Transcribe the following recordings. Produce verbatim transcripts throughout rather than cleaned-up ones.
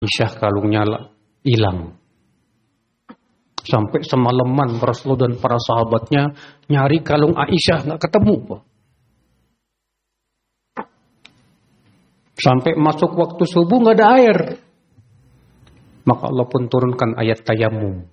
Aisyah kalungnya hilang. Sampai semalaman Rasulullah dan para sahabatnya nyari kalung Aisyah, nggak ketemu. Sampai masuk waktu subuh nggak ada air. Maka Allah pun turunkan ayat tayamum.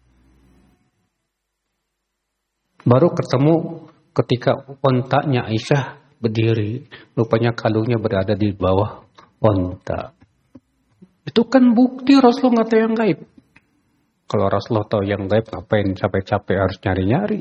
Baru ketemu ketika ontaknya Aisyah berdiri. Rupanya kalungnya berada di bawah onta. Itu kan bukti Rasulullah nggak tahu yang gaib. Kalau Rasulullah tahu yang gaib, ngapain capek-capek harus nyari-nyari?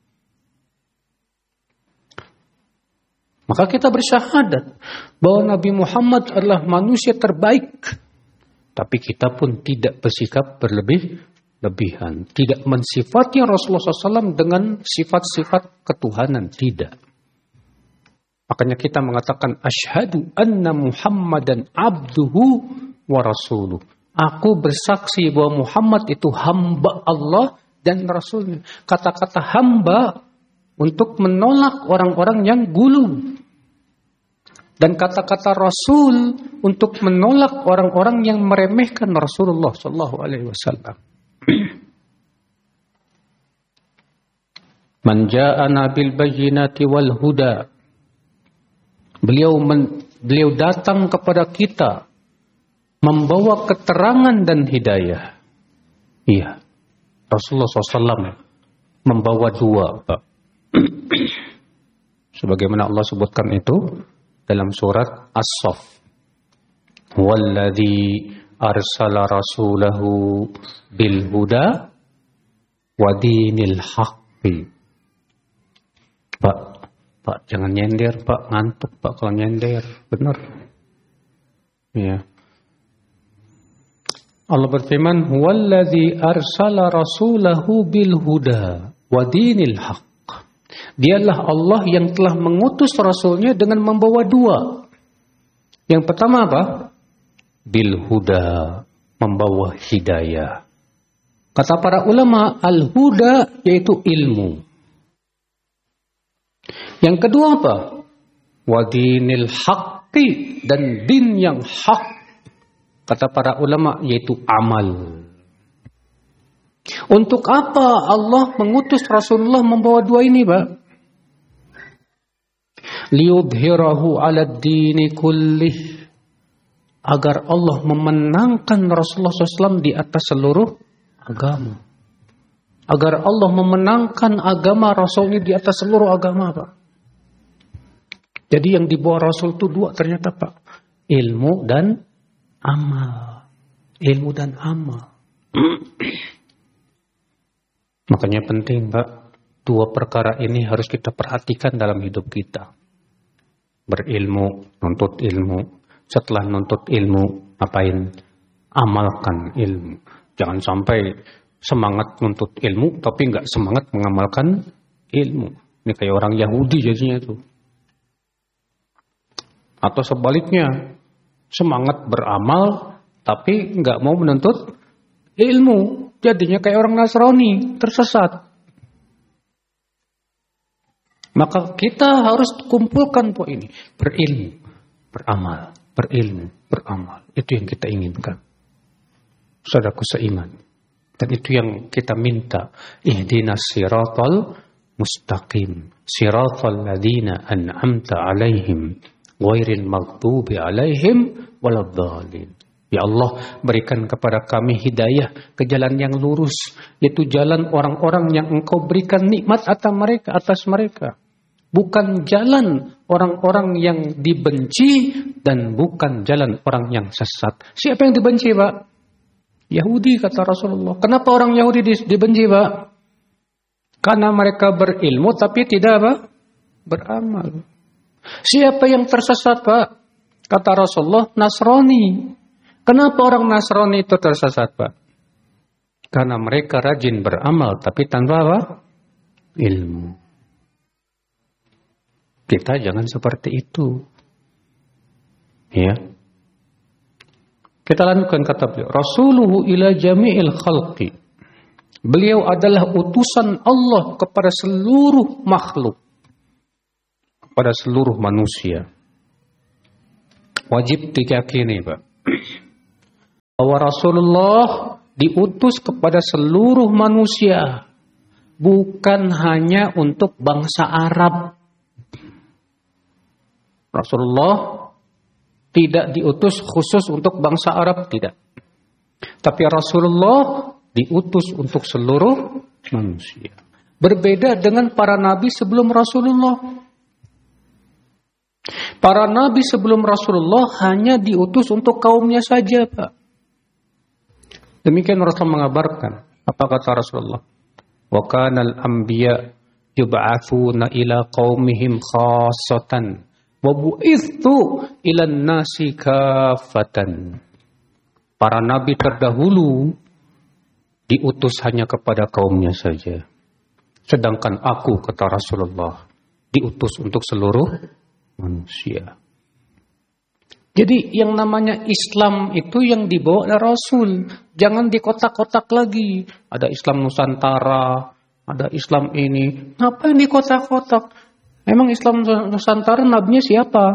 Maka kita bersyahadat bahwa Nabi Muhammad adalah manusia terbaik. Tapi kita pun tidak bersikap berlebih-lebihan. Tidak mensifati Rasulullah shallallahu alaihi wasallam dengan sifat-sifat ketuhanan. Tidak. Makanya kita mengatakan asyhadu anna Muhammadan abduhu wa rasuluh. Aku bersaksi bahwa Muhammad itu hamba Allah dan Rasulnya. Kata-kata hamba untuk menolak orang-orang yang gulu. Dan kata-kata Rasul untuk menolak orang-orang yang meremehkan Rasulullah sallallahu alaihi wasallam. Man ja'ana bil bayyinati wal huda. Beliau men, beliau datang kepada kita membawa keterangan dan hidayah. Iya. Rasulullah sallallahu alaihi wasallam membawa dua, Pak. Sebagaimana Allah sebutkan itu dalam surat As-Saff. Walladzi arsala rasulahu bil huda wa dinil haqqi. Pak, Pak jangan nyender, Pak, ngantuk Pak kalau nyender. Benar. Ya. Allah berfirman, "Walladzi arsala rasulahu bil huda wa dinil haqq." Dialah Allah yang telah mengutus Rasulnya dengan membawa dua. Yang pertama apa? Bil huda, membawa hidayah. Kata para ulama, al-huda yaitu ilmu. Yang kedua apa? Wadinil haqqi, dan din yang hak. Kata para ulama yaitu amal. Untuk apa Allah mengutus Rasulullah membawa dua ini, Pak? Liyudhirahu ala dini kullih. Agar Allah memenangkan Rasulullah shallallahu alaihi wasallam di atas seluruh agama. Agar Allah memenangkan agama Rasulnya di atas seluruh agama, Pak. Jadi yang dibawa Rasul itu dua ternyata, Pak. Ilmu dan amal. Ilmu dan amal. Makanya penting, Pak. Dua perkara ini harus kita perhatikan dalam hidup kita. Berilmu, nuntut ilmu. Setelah nuntut ilmu, apain? Amalkan ilmu. Jangan sampai semangat nuntut ilmu, tapi nggak semangat mengamalkan ilmu. Ini kayak orang Yahudi jadinya itu. Atau sebaliknya, semangat beramal, tapi nggak mau menuntut ilmu. Jadinya kayak orang Nasrani, tersesat. Maka kita harus kumpulkan poin ini. Berilmu, beramal, berilmu, beramal. Itu yang kita inginkan. Saudaraku seiman. Dan itu yang kita minta. Ihdinas siratal mustaqim. Siratal ladzina an'amta alaihim. Ghairil maghdubi alaihim waladdallin. Ya Allah, berikan kepada kami hidayah ke jalan yang lurus. Yaitu jalan orang-orang yang Engkau berikan nikmat atas mereka, atas mereka. Bukan jalan orang-orang yang dibenci dan bukan jalan orang yang sesat. Siapa yang dibenci, Pak? Yahudi, kata Rasulullah. Kenapa orang Yahudi dibenci, Pak? Karena mereka berilmu tapi tidak apa? Beramal. Siapa yang tersesat, Pak? Kata Rasulullah, Nasrani. Kenapa orang Nasrani itu tersesat, Pak? Karena mereka rajin beramal tapi tanpa apa? Ilmu. Kita jangan seperti itu. Ya. Kita lanjutkan kata beliau. Rasuluhu ila jami'il khalqi. Beliau adalah utusan Allah kepada seluruh makhluk. Kepada seluruh manusia. Wajib diyakini, Pak. bahwa Rasulullah diutus kepada seluruh manusia, bukan hanya untuk bangsa Arab. Rasulullah tidak diutus khusus untuk bangsa Arab, tidak. Tapi Rasulullah diutus untuk seluruh manusia. Berbeda dengan para nabi sebelum Rasulullah. Para nabi sebelum Rasulullah hanya diutus untuk kaumnya saja, Pak. Demikian Rasulullah mengabarkan. Apa kata Rasulullah? Wa kanal anbiya yub'atsuna ila qaumihim khassatan wa bu'ithu ila nasi kafatan. Para nabi terdahulu diutus hanya kepada kaumnya saja. Sedangkan aku, kata Rasulullah, diutus untuk seluruh manusia. Jadi yang namanya Islam itu yang dibawa oleh Rasul. Jangan dikotak-kotak lagi. Ada Islam Nusantara, ada Islam ini. Ngapain dikotak-kotak? Emang Islam Nusantara nabinya siapa?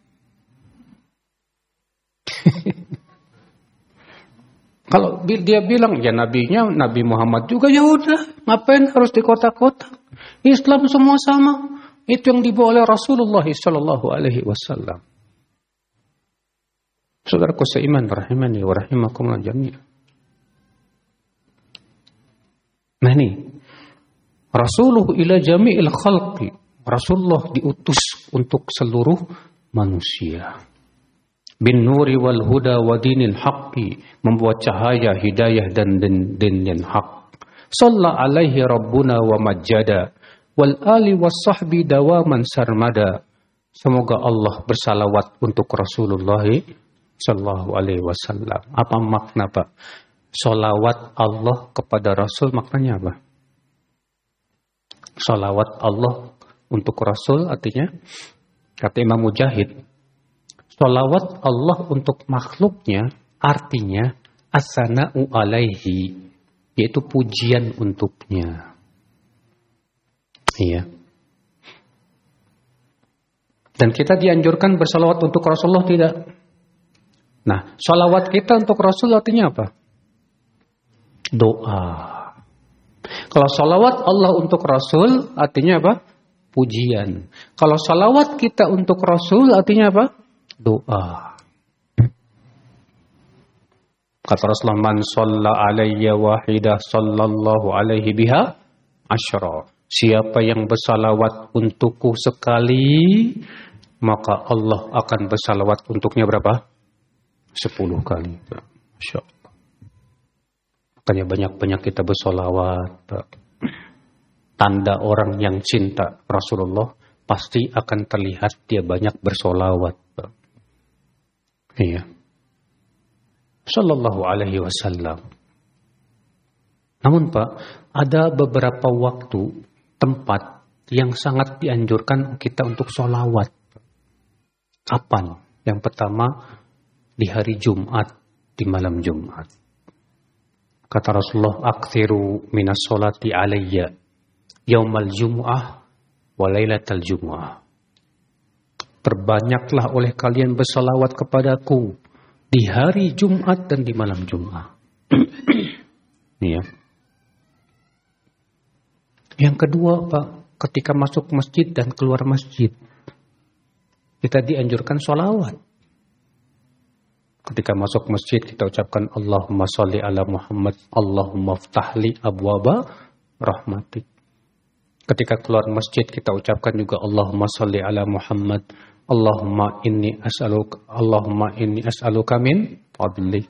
Kalau dia bilang ya nabinya Nabi Muhammad juga, ya udah, ngapain harus dikotak-kotak? Islam semua sama. Itu yang dibawa oleh Rasulullah sallallahu alaihi wasallam. Saudaraku seiman rahimani wa rahimakumullah jami'an. Nah ini Rasuluhu ila jami'il khalqi. Rasulullah diutus untuk seluruh manusia. Bin nuri wal huda wa dinil haqqi, membuat cahaya hidayah dan din, din yang hak. Shalla alaihi rabbuna wa majjada wal ali was sahbi dawaman sarmada. Semoga Allah bersalawat untuk Rasulullah sallallahu alaihi wasallam. Apa makna, Pak? Salawat Allah kepada Rasul maknanya apa? Salawat Allah untuk Rasul artinya, kata Imam Mujahid, salawat Allah untuk makhluknya artinya as-sana'u alaihi, yaitu pujian untuknya. Iya. Dan kita dianjurkan bersalawat untuk Rasulullah, tidak? Nah, salawat kita untuk Rasul artinya apa? Doa. Kalau salawat Allah untuk Rasul artinya apa? Pujian. Kalau salawat kita untuk Rasul artinya apa? Doa. Kata Rasulullah, man shalla alayya wahidah sallallahu alaihi biha asyra. Siapa yang bersalawat untukku sekali, maka Allah akan bersalawat untuknya berapa? Sepuluh kali. Masya Allah. Makanya banyak-banyak kita bersalawat. Tanda orang yang cinta Rasulullah pasti akan terlihat dia banyak bersolawat. Iya. Sallallahu alaihi wasallam. Namun Pak, ada beberapa waktu, tempat yang sangat dianjurkan kita untuk solawat. Kapan? Yang pertama, di hari Jumat, di malam Jumat. Kata Rasulullah, aktsiru minas sholati alayya yaumal jum'ah wa lailatal jum'ah. Perbanyaklah oleh kalian bersalawat kepadaku di hari Jumat dan di malam Jumat. Ya. Yang kedua, Pak, ketika masuk masjid dan keluar masjid, kita dianjurkan sholawat. Ketika masuk masjid kita ucapkan Allahumma sholli ala Muhammad, Allahumma ftahli abwaba rahmatik. Ketika keluar masjid kita ucapkan juga Allahumma sholli ala Muhammad, Allahumma inni as'aluka Allahumma inni as'aluka min fadlik.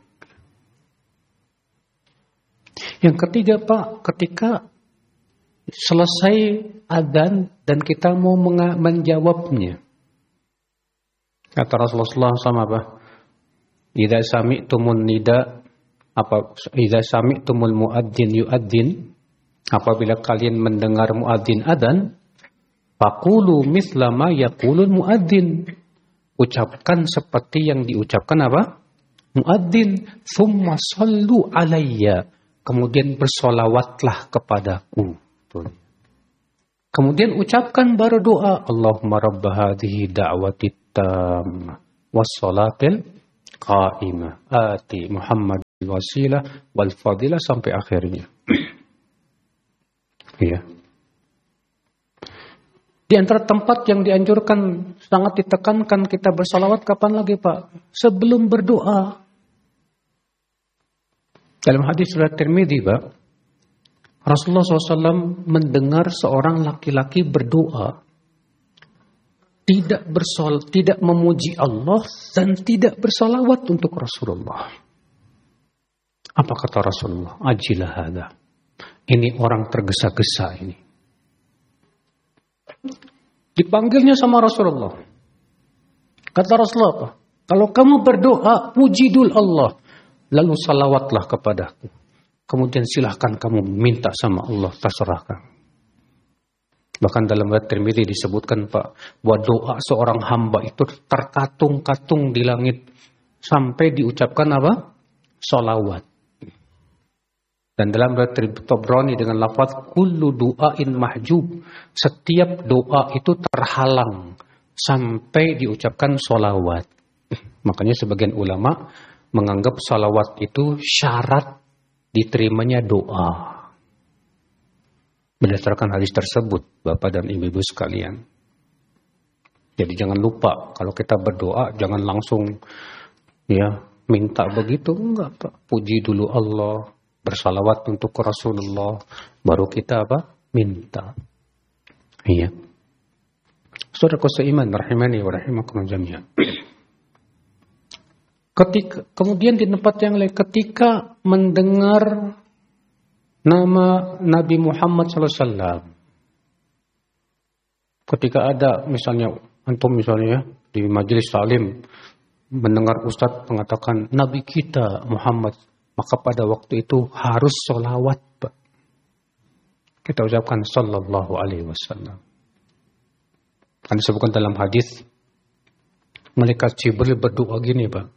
Yang ketiga, Pak, ketika selesai adzan dan kita mau menjawabnya, kata Rasulullah sama apa? Idza sami'tumul nida apa idza sami'tumul muadzin yuadzin, apabila kalian mendengar muadzin adzan, faqulu mithla ma yaqulul muadzin, ucapkan seperti yang diucapkan apa? Muadzin. Tsumma shallu alayya, kemudian bersolawatlah kepadaku. Kemudian ucapkan baru doa, Allahumma rabba hadhihi da'watit tammah was salatil qa'imah ati Muhammad wasilah wal fadilah sampai akhirnya. Iya. Di antara tempat yang dianjurkan, sangat ditekankan kita bersalawat kapan lagi Pak? Sebelum berdoa. Dalam hadis riwayat Tirmidzi Pak, Rasulullah shallallahu alaihi wasallam mendengar seorang laki-laki berdoa, tidak bersol, tidak memuji Allah dan tidak bersalawat untuk Rasulullah. Apa kata Rasulullah? Ajilah hadza. Ini orang tergesa-gesa ini. Dipanggilnya sama Rasulullah. Kata Rasulullah apa? Kalau kamu berdoa, puji dulu Allah. Lalu salawatlah kepadaku. Kemudian silahkan kamu minta sama Allah, terserahkan. Bahkan dalam riwayat Tirmidzi disebutkan Pak, bahwa doa seorang hamba itu terkatung-katung di langit. Sampai diucapkan apa? Salawat. Dan dalam riwayat Tabrani dengan lafaz kullu du'ain mahjub, setiap doa itu terhalang sampai diucapkan sholawat. Makanya sebagian ulama menganggap sholawat itu syarat diterimanya doa. Berdasarkan hadis tersebut, Bapak dan Ibu sekalian. Jadi jangan lupa kalau kita berdoa jangan langsung ya minta begitu, enggak Pak. Puji dulu Allah. Bersalawat untuk Rasulullah, baru kita apa? Minta. Iya. Saudaraku seiman, rahimani wa rahimakumullah jami'an. Ketika kemudian di tempat yang lain, ketika mendengar nama Nabi Muhammad shallallahu alaihi wasallam, ketika ada misalnya antum misalnya di majelis salim mendengar ustadz mengatakan Nabi kita Muhammad, maka pada waktu itu harus sholawat. Kita ucapkan sallallahu alaihi wasallam. Kan disebutkan dalam hadis, malaikat Jibril berdoa gini Pak.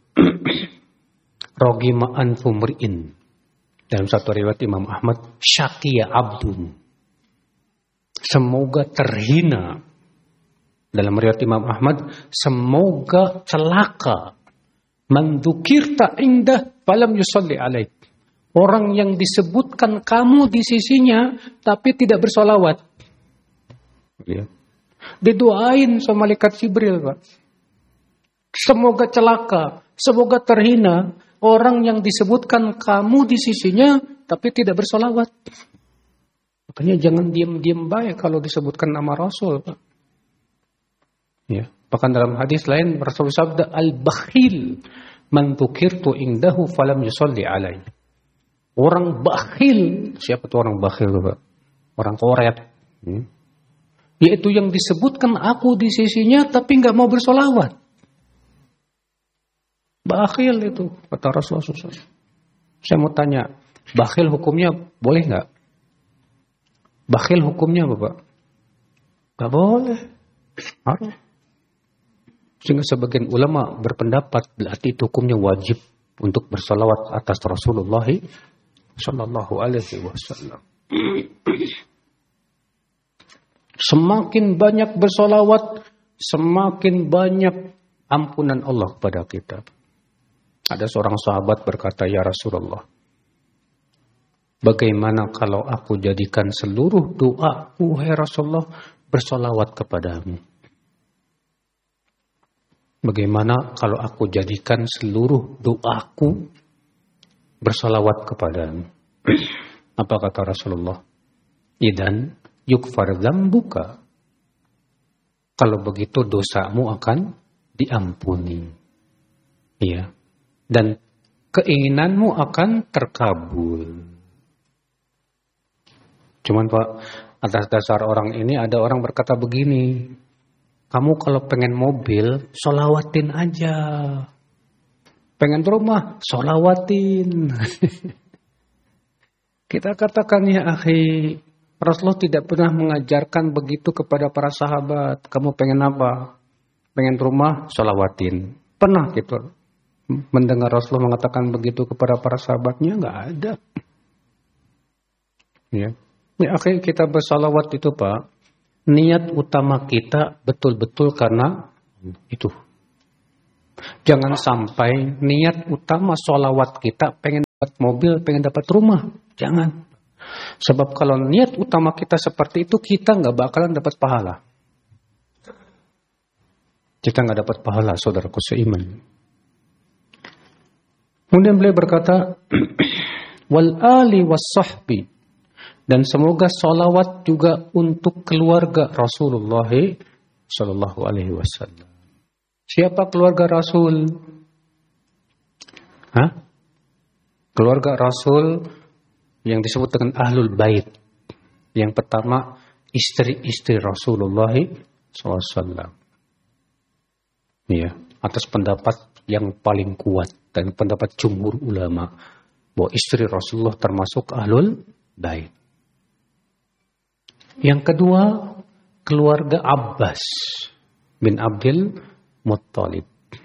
Rogima anfu mri'in. Dalam satu riwayat Imam Ahmad, syaqiya abdun. Semoga terhina. Dalam riwayat Imam Ahmad, semoga celaka. Man dzukirta indah falam yusalli alaik. Orang yang disebutkan kamu di sisinya tapi tidak bersolawat. Ya. Didoain sama malaikat Jibril Pak. Semoga celaka, semoga terhina orang yang disebutkan kamu di sisinya tapi tidak bersolawat. Makanya jangan diam-diam baik kalau disebutkan nama Rasul Pak. Ya. Bahkan dalam hadis lain Rasul sabda al-bakhil man dzukirtu indahu falam yusalli alaihi. Orang bakhil, siapa tuh orang bakhil Pak? Orang koret. Hmm. Yaitu yang disebutkan aku di sisinya tapi enggak mau bersolawat. Bakhil itu kata Rasulullah. Saya mau tanya, bakhil hukumnya boleh enggak? Bakhil hukumnya apa Pak? Enggak boleh. Harus. Sehingga sebagian ulama berpendapat berarti itu hukumnya wajib untuk bersalawat atas Rasulullah sallallahu alaihi wasallam. Semakin banyak bersalawat, semakin banyak ampunan Allah kepada kita. Ada seorang sahabat berkata, ya Rasulullah, bagaimana kalau aku jadikan seluruh doaku, hai Rasulullah, bersalawat kepadamu? Bagaimana kalau aku jadikan seluruh doaku bersalawat kepadamu? Apa kata Rasulullah? Idan yukfar dzambuka. Kalau begitu dosamu akan diampuni. Iya. Dan keinginanmu akan terkabul. Cuman Pak, atas dasar orang ini ada orang berkata begini. Kamu kalau pengen mobil, sholawatin aja. Pengen rumah, sholawatin. Kita katakan ya akhi, Rasulullah tidak pernah mengajarkan begitu kepada para sahabat. Kamu pengen apa? Pengen rumah, sholawatin. Pernah gitu mendengar Rasulullah mengatakan begitu kepada para sahabatnya? Enggak ada. Ya, ya akhi, kita bersalawat itu Pak. Niat utama kita betul-betul karena itu. Jangan sampai niat utama sholawat kita pengen dapat mobil, pengen dapat rumah. Jangan. Sebab kalau niat utama kita seperti itu, kita nggak bakalan dapat pahala. Kita nggak dapat pahala, saudaraku seiman. Kemudian beliau berkata, wal ali was sahbi, dan semoga salawat juga untuk keluarga Rasulullah Sallallahu Alaihi Wasallam. Siapa keluarga Rasul? Hah? Keluarga Rasul yang disebut dengan Ahlul Bait. Yang pertama, istri-istri Rasulullah Sallallahu Alaihi Wasallam. Ya, atas pendapat yang paling kuat dan pendapat jumhur ulama bahwa istri Rasulullah termasuk Ahlul Bait. Yang kedua, keluarga Abbas bin Abdul Muttalib.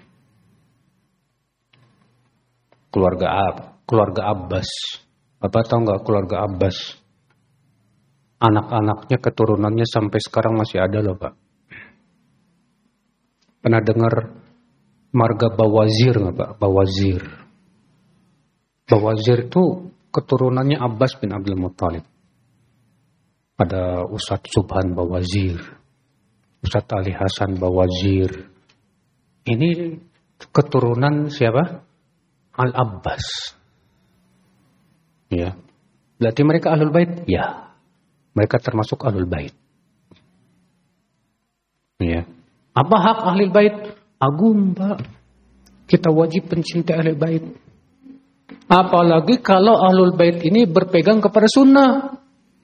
Keluarga Ab, keluarga Abbas. Bapak tahu nggak keluarga Abbas? Anak-anaknya, keturunannya sampai sekarang masih ada loh, Pak. Pernah dengar marga Bawazir nggak, Pak? Bawazir. Bawazir itu keturunannya Abbas bin Abdul Muttalib. Ada Ustadz Subhan Bawazir, Ustadz Ali Hasan Bawazir. Ini keturunan siapa? Al-Abbas. Ya. Berarti mereka Ahlul Bait? Ya. Mereka termasuk Ahlul Bait. Ya. Apa hak Ahlul Bait? Agung, Pak. Kita wajib mencintai Ahlul Bait. Apalagi kalau Ahlul Bait ini berpegang kepada sunnah.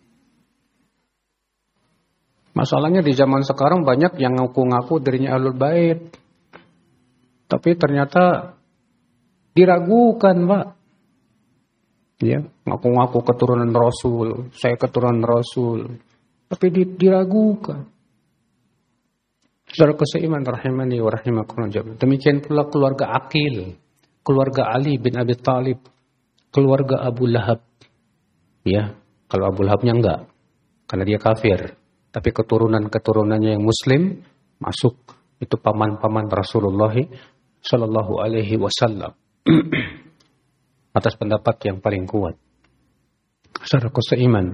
Masalahnya di zaman sekarang banyak yang ngaku-ngaku dirinya Ahlul Bait. Tapi ternyata diragukan, Pak. Ya, ngaku-ngaku keturunan Rasul, saya keturunan Rasul. Tapi diragukan. Saudara seiman rahimani wa rahimakumullah. Demikian pula keluarga Aqil, keluarga Ali bin Abi Thalib, keluarga Abu Lahab. Ya, kalau Abu Lahabnya enggak, karena dia kafir. Tapi keturunan-keturunannya yang muslim masuk, itu paman-paman Rasulullah Sallallahu Alaihi Wasallam. Atas pendapat yang paling kuat. Saudaraku seiman.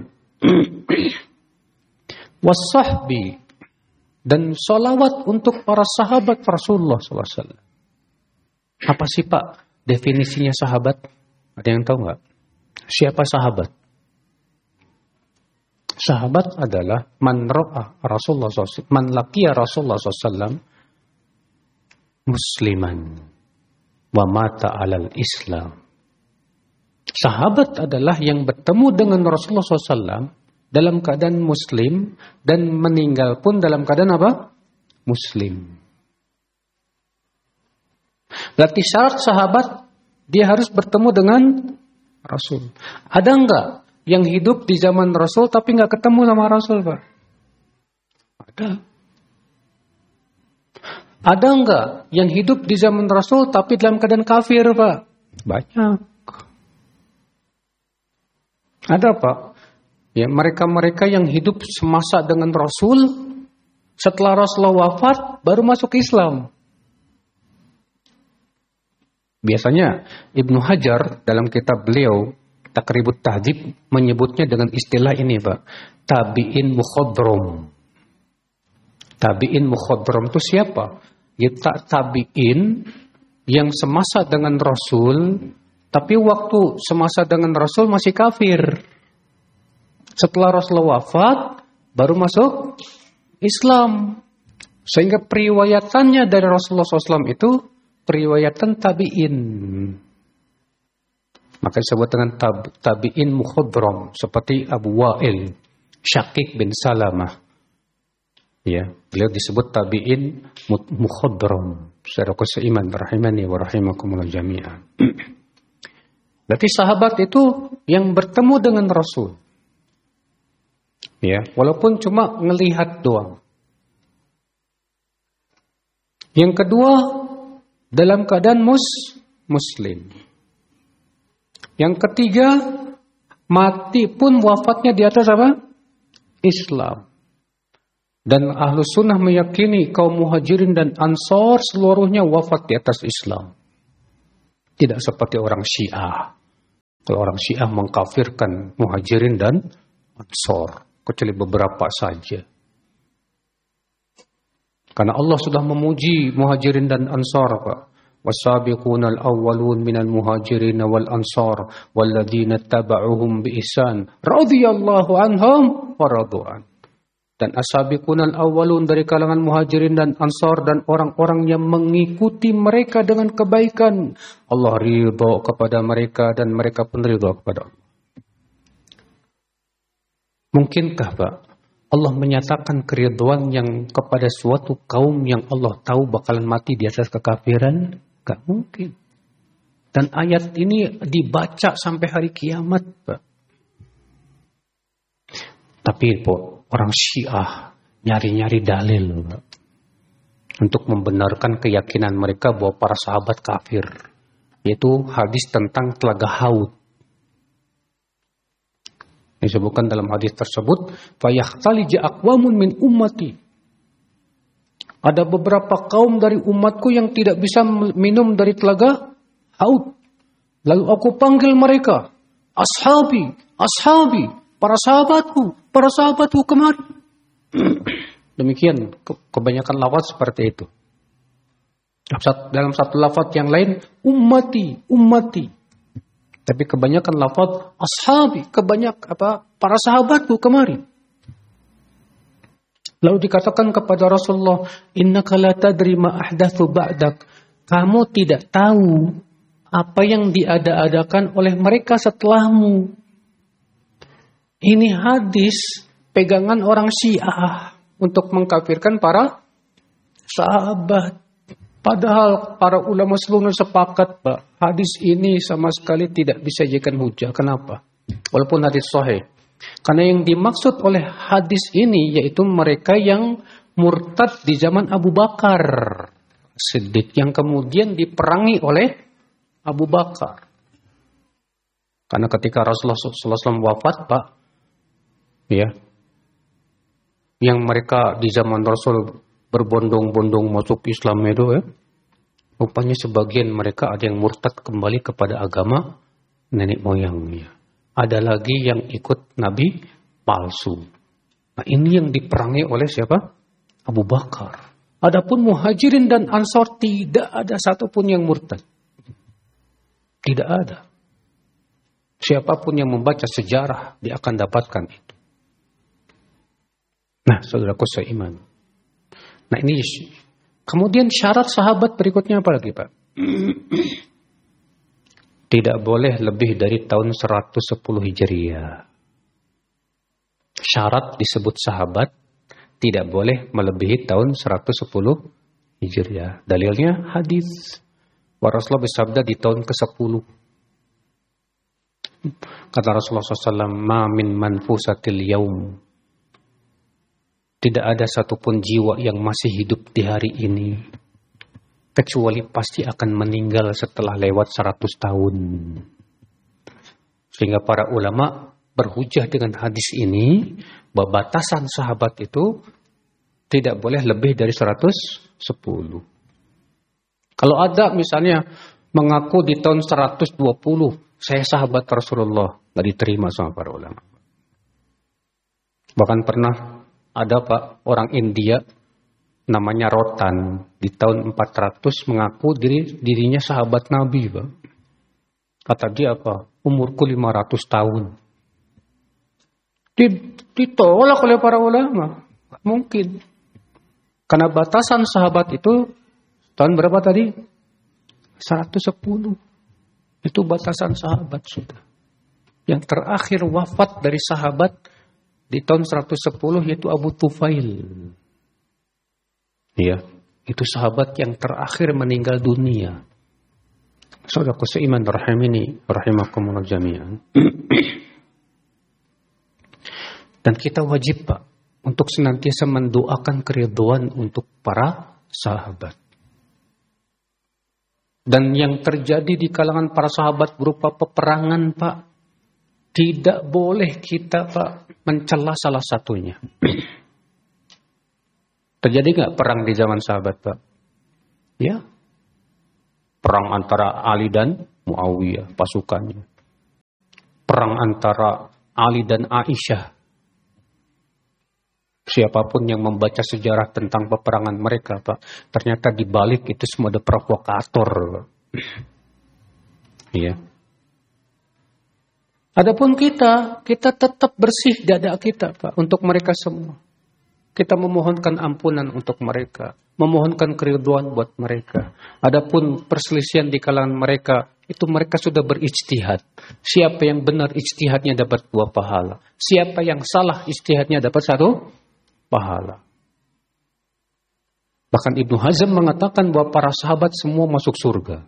Wasahbi, dan salawat untuk para sahabat Rasulullah Sallallahu Alaihi Wasallam. Apa sih, Pak, definisinya sahabat? Ada yang tahu nggak? Siapa sahabat? Sahabat adalah man ra'a Rasulullah sallallahu alaihi wasallam, man laqiya Rasulullah sallallahu alaihi wasallam musliman wa mata 'alal Islam. Sahabat adalah yang bertemu dengan Rasulullah sallallahu alaihi wasallam dalam keadaan muslim dan meninggal pun dalam keadaan apa? Muslim. Berarti syarat sahabat dia harus bertemu dengan Rasul. Ada enggak yang hidup di zaman Rasul tapi nggak ketemu sama Rasul, Pak? Ada. Ada enggak yang hidup di zaman Rasul tapi dalam keadaan kafir, Pak? Banyak. Ada, Pak. Ya, mereka-mereka yang hidup semasa dengan Rasul, setelah Rasulullah wafat baru masuk Islam. Biasanya Ibnu Hajar dalam kitab beliau Taqribut Tahdhib menyebutnya dengan istilah ini, Pak. Tabi'in mukhadram. Tabi'in mukhadram itu siapa? Ya, tabi'in yang semasa dengan Rasul, tapi waktu semasa dengan Rasul masih kafir. Setelah Rasulullah wafat, baru masuk Islam. Sehingga periwayatannya dari Rasulullah shallallahu alaihi wasallam itu periwayatan tabi'in. Maka disebut dengan tab, tabi'in mukhadram, seperti Abu Wa'il, Syaqiq bin Salamah. Ya, beliau disebut tabi'in mukhadram. Saudaraku seiman rahimani wa rahimakumullah jami'an. Berarti sahabat itu yang bertemu dengan Rasul. Ya, walaupun cuma ngelihat doang. Yang kedua, dalam keadaan mus muslim. Yang ketiga, mati pun wafatnya di atas apa? Islam. Dan ahlu sunnah meyakini kaum muhajirin dan ansor seluruhnya wafat di atas Islam. Tidak seperti orang Syiah. Kalau orang Syiah mengkafirkan Muhajirin dan Ansor, kecuali beberapa saja. Karena Allah sudah memuji Muhajirin dan Ansor, Pak. Wasabiqunal awwalun minal muhajirin wal ansar walladzina tabauhum bi ihsan radhiyallahu anhum wa radu'an. Dan asabiqunal awwalun dari kalangan muhajirin dan ansar dan orang-orang yang mengikuti mereka dengan kebaikan, Allah ridha kepada mereka dan mereka pun ridha kepada Allah. Mungkinkah, Pak, Allah menyatakan keridhaan yang kepada suatu kaum yang Allah tahu bakalan mati di atas kekafiran? Gak mungkin. Dan ayat ini dibaca sampai hari kiamat, Pak. Tapi, Pak, orang Syiah nyari-nyari dalil, Pak, untuk membenarkan keyakinan mereka bahwa para sahabat kafir, yaitu hadis tentang telaga Haud. Disebutkan dalam hadis tersebut, fayahtalija aqwamun min ummati. Ada beberapa kaum dari umatku yang tidak bisa minum dari telaga Haud. Lalu aku panggil mereka, ashabi, ashabi, para sahabatku, para sahabatku kemari. Demikian kebanyakan lafaz seperti itu. Dalam satu lafaz yang lain, ummati, ummati. Tapi kebanyakan lafaz ashabi, kebanyak apa? Para sahabatku kemari. Lalu dikatakan kepada Rasulullah, innaka la tadri ma ahdatsu ba'dak. Kamu tidak tahu apa yang diada-adakan oleh mereka setelahmu. Ini hadis pegangan orang Syiah untuk mengkafirkan para sahabat. Padahal para ulama seluruhnya sepakat, Pak, hadis ini sama sekali tidak bisa dijadikan hujah. Kenapa? Walaupun hadis sahih. Karena yang dimaksud oleh hadis ini yaitu mereka yang murtad di zaman Abu Bakar Siddiq, yang kemudian diperangi oleh Abu Bakar. Karena ketika Rasulullah shallallahu alaihi wasallam wafat, Pak, ya, yang mereka di zaman Rasul berbondong-bondong masuk Islam itu, ya, rupanya sebagian mereka ada yang murtad kembali kepada agama nenek moyangnya. Ada lagi yang ikut Nabi palsu. Nah, ini yang diperangi oleh siapa? Abu Bakar. Adapun Muhajirin dan Ansor tidak ada satupun yang murtad. Tidak ada. Siapapun yang membaca sejarah, dia akan dapatkan itu. Nah, saudaraku seiman. Nah, ini kemudian syarat sahabat berikutnya apa lagi, Pak? Tidak boleh lebih dari tahun seratus sepuluh Hijriah. Syarat disebut sahabat tidak boleh melebihi tahun seratus sepuluh Hijriah. Dalilnya hadis. Rasulullah bersabda di tahun kesepuluh. Kata Rasulullah shallallahu alaihi wasallam, "Ma min manfusatil yaum." Tidak ada satupun jiwa yang masih hidup di hari ini, kecuali pasti akan meninggal setelah lewat seratus tahun. Sehingga para ulama berhujah dengan hadis ini, bahwa batasan sahabat itu tidak boleh lebih dari seratus sepuluh. Kalau ada misalnya mengaku di tahun seratus dua puluh, saya sahabat Rasulullah, tidak diterima sama para ulama. Bahkan pernah ada, Pak, orang India namanya Rotan, di tahun empat ratus mengaku diri dirinya sahabat Nabi, Pak. Kata dia apa? Umurku lima ratus tahun. Ditolak oleh para ulama. Gak mungkin. Karena batasan sahabat itu tahun berapa tadi? seratus sepuluh. Itu batasan sahabat sudah. Yang terakhir wafat dari sahabat di tahun seratus sepuluh yaitu Abu Tufail. Ya, itu sahabat yang terakhir meninggal dunia. Saudaraku seiman rahimini rahimakumullah jami'an. Dan kita wajib, Pak, untuk senantiasa mendoakan keridhaan untuk para sahabat. Dan yang terjadi di kalangan para sahabat berupa peperangan, Pak, tidak boleh kita, Pak, mencela salah satunya. Terjadi nggak perang di zaman sahabat, Pak? Ya, perang antara Ali dan Muawiyah, pasukannya. perang antara Ali dan Aisyah. Siapapun yang membaca sejarah tentang peperangan mereka, Pak, ternyata di balik itu semua ada provokator. Iya. Adapun kita, kita tetap bersih dada kita, Pak, untuk mereka semua. Kita memohonkan ampunan untuk mereka, memohonkan keriduan buat mereka. Adapun perselisihan di kalangan mereka, itu mereka sudah berijtihad. Siapa yang benar ijtihadnya dapat dua pahala. Siapa yang salah ijtihadnya dapat satu pahala. Bahkan Ibnu Hazm mengatakan bahwa para sahabat semua masuk surga.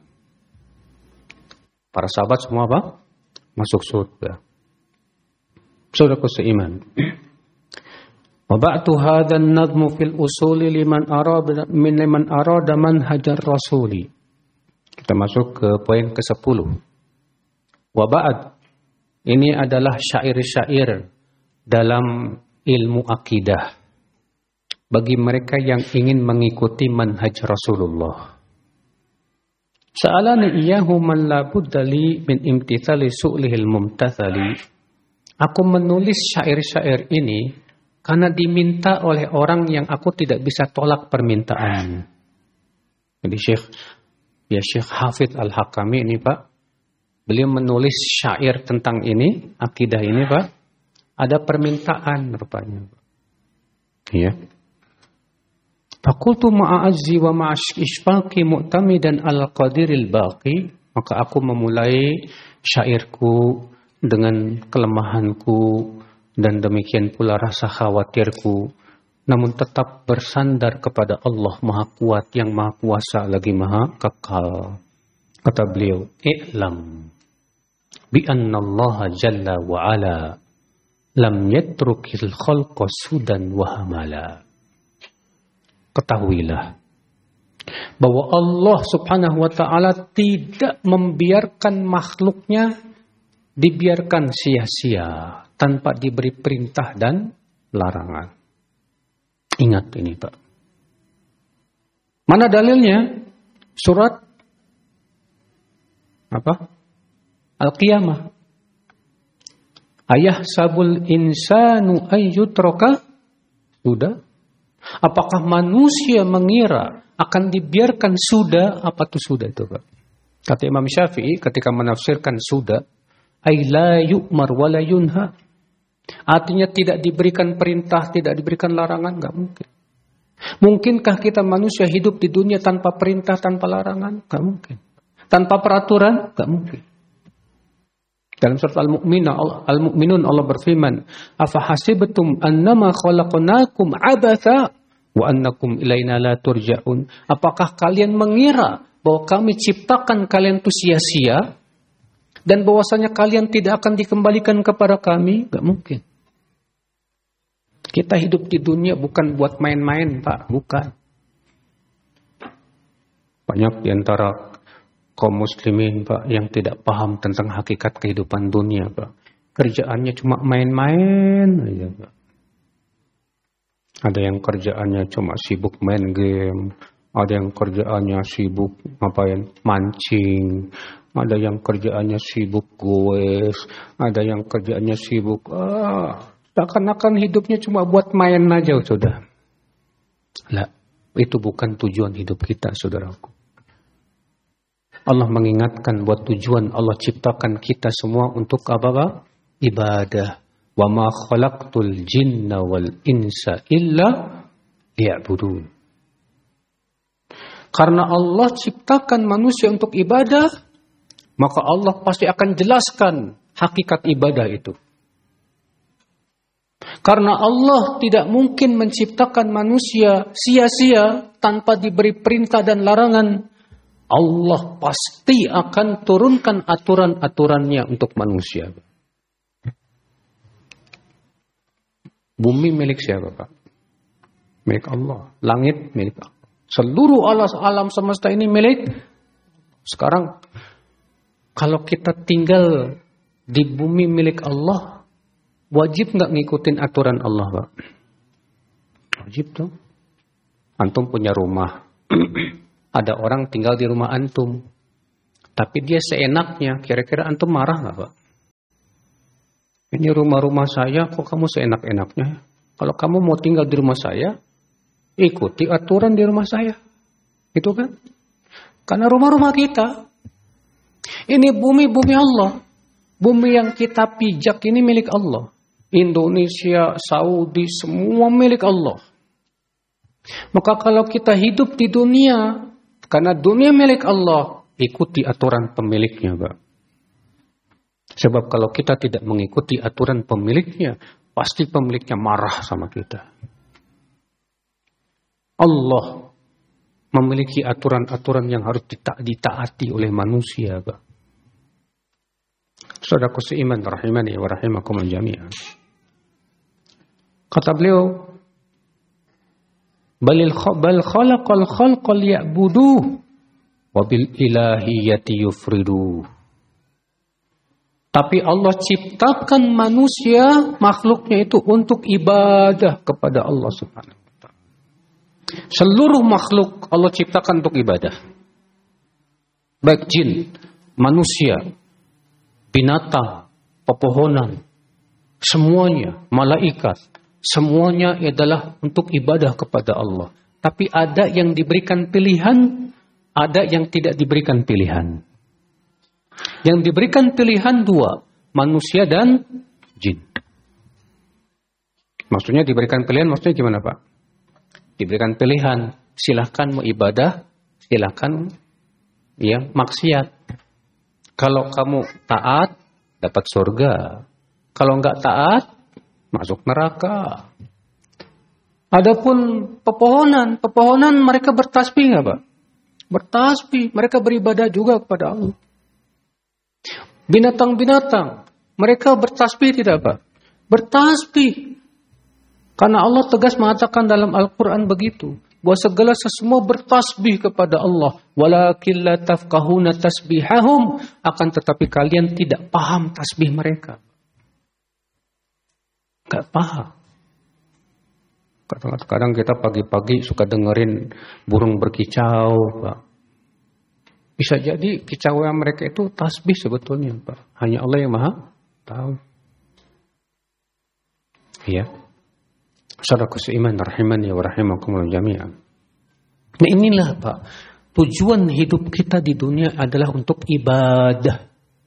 Para sahabat semua apa? Masuk surga. Saudaraku seiman. Wa ba'du hadzal nadmu fil usuli liman arada min liman arada manhajar rasuli. Kita masuk ke poin kesepuluh. Wa ba'd, ini adalah syair-syair dalam ilmu akidah bagi mereka yang ingin mengikuti manhaj Rasulullah. Sa'alani iyyahu man la budda li min imtithali su'lihil mumtathali. Aku menulis syair-syair ini karena diminta oleh orang yang aku tidak bisa tolak permintaan. Jadi Syekh, ya Syekh Hafidh Al-Hakami ini, Pak, beliau menulis syair tentang ini, akidah ini, Pak. Ada permintaan rupanya. Iya. Fakultu ma'azzi wa ma'ishfaqi mu'tamidan al-qadiril baqi. Maka aku memulai syairku dengan kelemahanku dan demikian pula rasa khawatirku, namun tetap bersandar kepada Allah Maha Kuat yang Maha Kuasa lagi Maha Kekal. Kata beliau, "I'lam bi anna Allah jalla wa ala lam yatrukil khalqa sudan wa hamala." Ketahuilah bahwa Allah Subhanahu wa ta'ala tidak membiarkan makhluknya dibiarkan sia-sia tanpa diberi perintah dan larangan. Ingat ini, Pak. Mana dalilnya? Surat apa? Al-Qiyamah. Ayah sabul insanu ayyutraka sudah. Apakah manusia mengira akan dibiarkan sudah? Apa itu sudah itu, Pak? Kata Imam Syafi'i ketika menafsirkan sudah, ay la yu'mar wa la yunha. Artinya tidak diberikan perintah, tidak diberikan larangan, enggak mungkin. Mungkinkah kita manusia hidup di dunia tanpa perintah, tanpa larangan? Enggak mungkin. Tanpa peraturan? Enggak mungkin. Dalam surat Al-Mu'minun, Al-Mu'minun Allah berfirman, "Afa hasibtum annama khalaqnakum abatha wa annakum ilaina la turja'un." Apakah kalian mengira bahwa kami ciptakan kalian itu sia-sia dan bahwasanya kalian tidak akan dikembalikan kepada kami? Enggak mungkin. Kita hidup di dunia bukan buat main-main, Pak, bukan. Banyak di antara kaum muslimin, Pak, yang tidak paham tentang hakikat kehidupan dunia, Pak. Kerjaannya cuma main-main aja, Pak. Ada yang kerjaannya cuma sibuk main game, ada yang kerjaannya sibuk ngapain? Mancing, ada yang kerjaannya sibuk goes, ada yang kerjaannya sibuk ah, seakan-akan hidupnya cuma buat main aja, sudah. Lah, itu bukan tujuan hidup kita, saudaraku. Allah mengingatkan buat tujuan Allah ciptakan kita semua untuk apa, Pak? Ibadah. Wa ma khalaqtul jinna wal insa illa liya'budun. Karena Allah ciptakan manusia untuk ibadah, maka Allah pasti akan jelaskan hakikat ibadah itu. Karena Allah tidak mungkin menciptakan manusia sia-sia tanpa diberi perintah dan larangan. Allah pasti akan turunkan aturan-aturannya untuk manusia. Bumi milik siapa, Pak? Milik Allah. Langit milik Allah. Seluruh alam semesta ini milik. Sekarang, kalau kita tinggal di bumi milik Allah, wajib nggak ngikutin aturan Allah, Pak? Wajib tuh. Antum punya rumah. Ada orang tinggal di rumah antum, tapi dia seenaknya, kira-kira antum marah nggak, Pak? Ini rumah-rumah saya, kok kamu seenak-enaknya? Kalau kamu mau tinggal di rumah saya, ikuti aturan di rumah saya. Itu kan? Karena rumah-rumah kita, ini bumi-bumi Allah. Bumi yang kita pijak ini milik Allah. Indonesia, Saudi, semua milik Allah. Maka kalau kita hidup di dunia, karena dunia milik Allah, ikuti aturan pemiliknya, Pak. Sebab kalau kita tidak mengikuti aturan pemiliknya, pasti pemiliknya marah sama kita. Allah memiliki aturan-aturan yang harus dita- ditaati oleh manusia, Pak. Saudaraku seiman rahimani wa rahimakumul jami'an. Kata beliau, balil bal khalaqal khalqal ya'buduh wa bil ilahiyyati yufridu. Tapi Allah ciptakan manusia, makhluknya itu untuk ibadah kepada Allah Subhanahu wa taala. Seluruh makhluk Allah ciptakan untuk ibadah. Baik jin, manusia, binatang, pepohonan, semuanya, malaikat, semuanya adalah untuk ibadah kepada Allah. Tapi ada yang diberikan pilihan, ada yang tidak diberikan pilihan. Yang diberikan pilihan dua, manusia dan jin. Maksudnya diberikan pilihan, maksudnya gimana Pak? Diberikan pilihan, silahkan mau ibadah, silahkan ya maksiat. Kalau kamu taat, dapat surga. Kalau enggak taat, masuk neraka. Adapun pepohonan, pepohonan mereka bertasbih enggak, Pak? Bertasbih, mereka beribadah juga kepada Allah. Binatang-binatang, mereka bertasbih tidak, Pak? Bertasbih. Karena Allah tegas mengatakan dalam Al-Quran begitu, bahwa segala sesuatu bertasbih kepada Allah. Walakin la tafqahuna tasbihahum, akan tetapi kalian tidak paham tasbih mereka. Gak paham. Kadang-kadang kita pagi-pagi suka dengerin burung berkicau, Pak. Bisa jadi kicauan mereka itu tasbih sebetulnya, Pak. Hanya Allah yang Maha tahu. Iya. Saudaraku seiman rahimani wa rahimakumullah jami'an. Nah inilah Pak, tujuan hidup kita di dunia adalah untuk ibadah.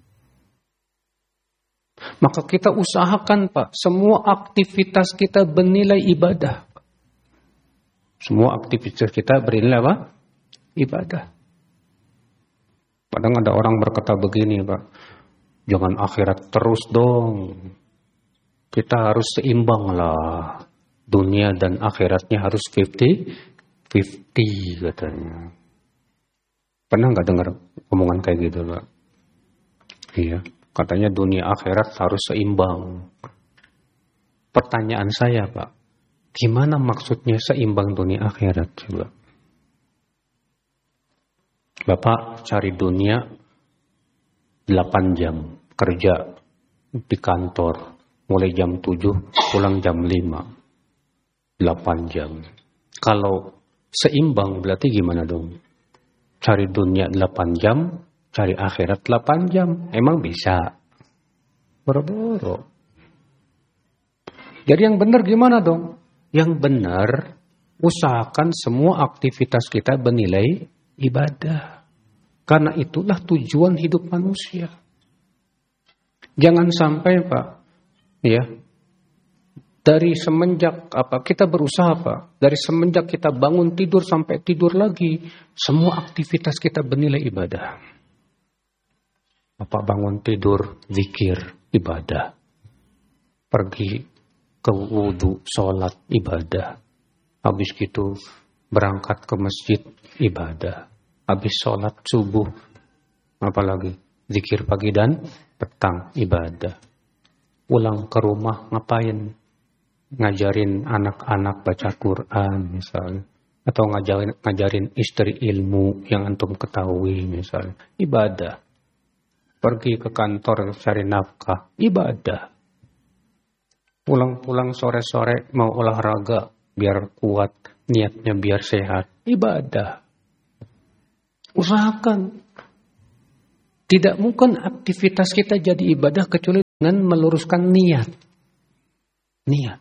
Maka kita usahakan Pak, semua aktivitas kita bernilai ibadah. Semua aktivitas kita bernilai apa? Ibadah. Kadang ada orang berkata begini Pak, jangan akhirat terus dong. Kita harus seimbang lah. Dunia dan akhiratnya harus fifty fifty katanya. Pernah nggak dengar omongan kayak gitu, Pak? Iya, katanya dunia akhirat harus seimbang. Pertanyaan saya, Pak, gimana maksudnya seimbang dunia akhirat, coba? Bapak cari dunia delapan jam kerja di kantor, mulai jam tujuh pulang jam lima. delapan jam. Kalau seimbang berarti gimana dong? Cari dunia delapan jam, cari akhirat delapan jam. Emang bisa? Boro-boro. Jadi yang benar gimana dong? Yang benar, usahakan semua aktivitas kita bernilai ibadah. Karena itulah tujuan hidup manusia. Jangan sampai Pak, ya, dari semenjak apa kita berusaha Pak, dari semenjak kita bangun tidur sampai tidur lagi, semua aktivitas kita bernilai ibadah. Bapak bangun tidur, zikir, ibadah. Pergi ke wudu, sholat, ibadah. Habis gitu berangkat ke masjid, ibadah. Habis sholat subuh, apalagi zikir pagi dan petang, ibadah. Pulang ke rumah ngapain? Ngajarin anak-anak baca Quran misalnya, atau ngajarin, ngajarin istri ilmu yang antum ketahui misalnya, ibadah. Pergi ke kantor cari nafkah, ibadah. Pulang-pulang sore-sore mau olahraga biar kuat, niatnya biar sehat, ibadah. Usahakan. Tidak mungkin aktivitas kita jadi ibadah kecuali dengan meluruskan niat. Niat.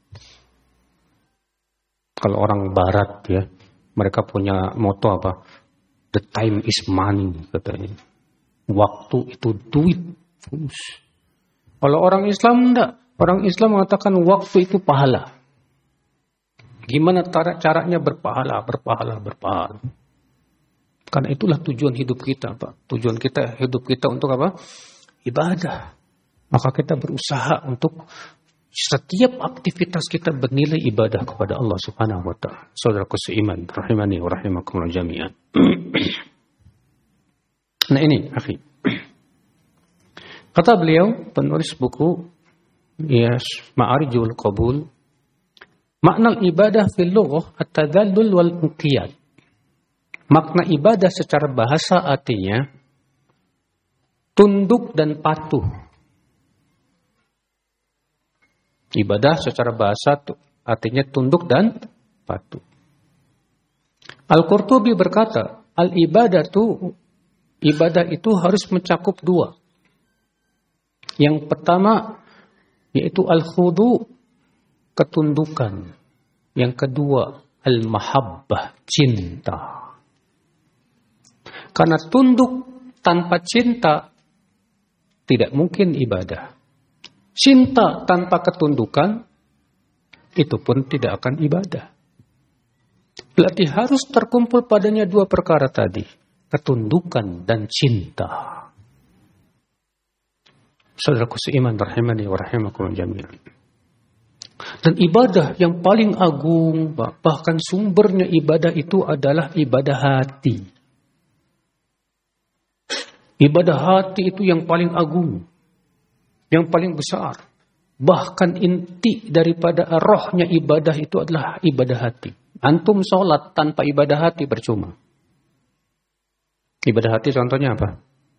Kalau orang barat ya, mereka punya moto apa? The time is money katanya. Waktu itu duit. Kalau orang Islam enggak. Orang Islam mengatakan waktu itu pahala. Gimana cara caranya berpahala, berpahala, berpahala. Karena itulah tujuan hidup kita, Pak. Tujuan kita hidup kita untuk apa? Ibadah. Maka kita berusaha untuk setiap aktivitas kita bernilai ibadah kepada Allah Subhanahu wa taala. Saudaraku seiman, rahimani wa rahimakumullah jami'an. Nah ini, akhi. Kata beliau, penulis buku ya Ma'arijul Qabul, makna ibadah fil lughah at-tadallul wal inqiyad. Makna ibadah secara bahasa artinya tunduk dan patuh. Ibadah secara bahasa artinya tunduk dan patuh. Al-Qurtubi berkata, al-ibadatu, ibadah itu harus mencakup dua. Yang pertama yaitu al-khudu, ketundukan. Yang kedua, al-mahabbah, cinta. Karena tunduk tanpa cinta tidak mungkin ibadah. Cinta tanpa ketundukan itu pun tidak akan ibadah. Berarti harus terkumpul padanya dua perkara tadi, ketundukan dan cinta. Saudaraku seiman rahimani wa rahimakumullah jami'an. Dan ibadah yang paling agung, bahkan sumbernya ibadah itu adalah ibadah hati. Ibadah hati itu yang paling agung, yang paling besar. Bahkan inti daripada rohnya ibadah itu adalah ibadah hati. Antum sholat tanpa ibadah hati percuma. Ibadah hati contohnya apa?